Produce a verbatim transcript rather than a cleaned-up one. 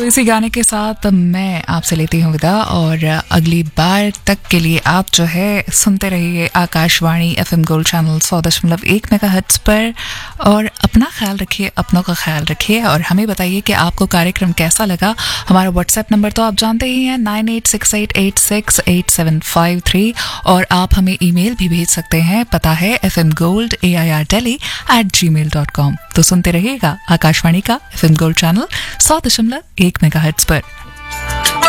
इसी गाने के साथ मैं आपसे लेती हूँ विदा और अगली बार तक के लिए आप जो है सुनते रहिए आकाशवाणी एफएम गोल्ड चैनल सौ दशमलव एक मेगाहर्ट्ज पर। और अपना ख्याल रखिए, अपनों का ख्याल रखिए और हमें बताइए कि आपको कार्यक्रम कैसा लगा। हमारा व्हाट्सएप नंबर तो आप जानते ही हैं nine eight six eight eight six eight seven five three और आप हमें ईमेल भी भेज सकते हैं। पता है F M gold A I R daily eight ji mail dot com. तो सुनते रहिएगा आकाशवाणी का एफ एम गोल्ड चैनल सौ दशमलव एक मेगाहर्ट्ज पर।